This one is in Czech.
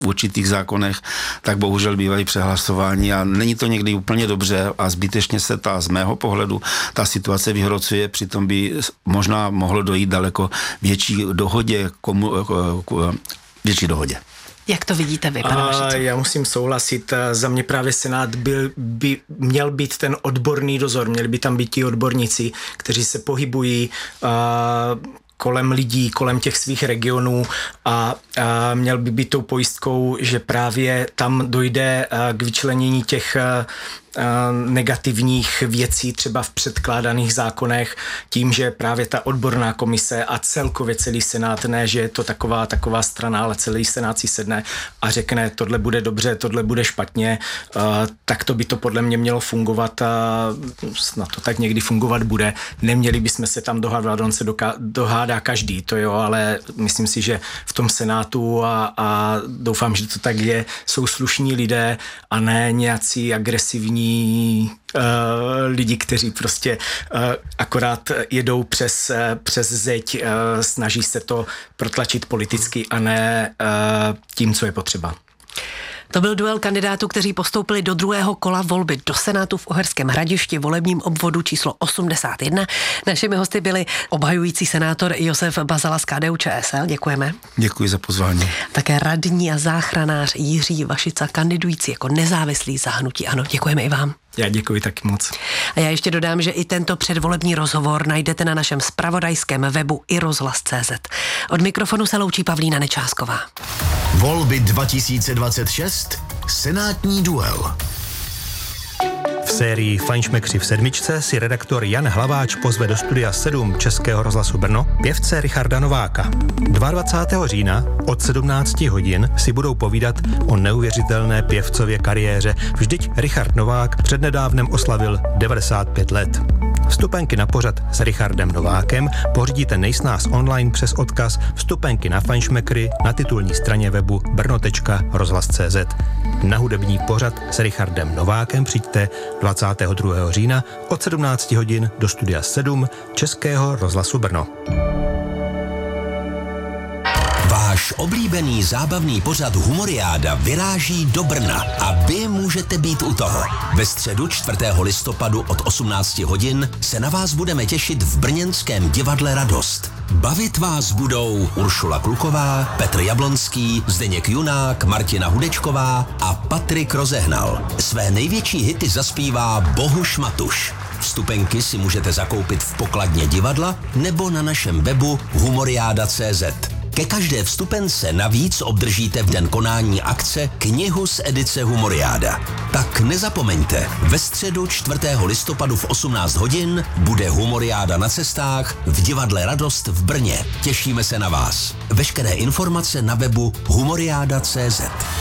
v určitých zákonech, tak bohužel bývají přehlasování a není to někdy úplně dobře a zbytečně se z mého pohledu ta situace vyhrocuje, přitom by možná mohlo dojít daleko větší dohodě, větší dohodě. Jak to vidíte vy, pane Vašico? Já musím souhlasit, za mě právě Senát měl být ten odborný dozor, měli by tam být ti odborníci, kteří se pohybují kolem lidí, kolem těch svých regionů a měl by být tou pojistkou, že právě tam dojde k vyčlenění těch negativních věcí třeba v předkládaných zákonech tím, že právě ta odborná komise a celkově celý Senát, ne, že je to taková strana, ale celý Senát si sedne a řekne, tohle bude dobře, tohle bude špatně, tak to by to podle mě mělo fungovat a snad to tak někdy fungovat bude. Neměli bychom se tam dohádat, on se dohádá každý, to jo, ale myslím si, že v tom Senátu a doufám, že to tak je, jsou slušní lidé a ne nějací agresivní lidi, kteří prostě akorát jedou přes zeď, snaží se to protlačit politicky a ne tím, co je potřeba. To byl duel kandidátů, kteří postoupili do druhého kola volby do Senátu v Uherském Hradišti, volebním obvodu číslo 81. Našimi hosty byli obhajující senátor Josef Bazala z KDU-ČSL. Děkujeme. Děkuji za pozvání. Také radní a záchranář Jiří Vašica, kandidující jako nezávislý za hnutí ANO. Děkujeme i vám. Já děkuji taky moc. A já ještě dodám, že i tento předvolební rozhovor najdete na našem zpravodajském webu iRozhlas.cz. Od mikrofonu se loučí Pavlína Nečásková. Volby 2026. Senátní duel. V sérii Fajnšmekři v sedmičce si redaktor Jan Hlaváč pozve do studia 7 Českého rozhlasu Brno pěvce Richarda Nováka. 22. října od 17 hodin si budou povídat o neuvěřitelné pěvcově kariéře. Vždyť Richard Novák přednedávnem oslavil 95 let. Vstupenky na pořad s Richardem Novákem pořídíte nejsnáz online přes odkaz Vstupenky na Fajnšmekry na titulní straně webu brno.rozhlas.cz. Na hudební pořad s Richardem Novákem přijďte 22. října od 17 hodin do studia 7 Českého rozhlasu Brno. Váš oblíbený zábavný pořad Humoriáda vyráží do Brna a vy můžete být u toho. Ve středu 4. listopadu od 18 hodin se na vás budeme těšit v brněnském divadle Radost. Bavit vás budou Uršula Kluková, Petr Jablonský, Zdeněk Junák, Martina Hudečková a Patrik Rozehnal. Své největší hity zaspívá Bohuš Matuš. Vstupenky si můžete zakoupit v pokladně divadla nebo na našem webu humoriada.cz. Ke každé vstupence navíc obdržíte v den konání akce knihu z edice Humoriáda. Tak nezapomeňte, ve středu 4. listopadu v 18 hodin bude Humoriáda na cestách v divadle Radost v Brně. Těšíme se na vás. Veškeré informace na webu humoriada.cz.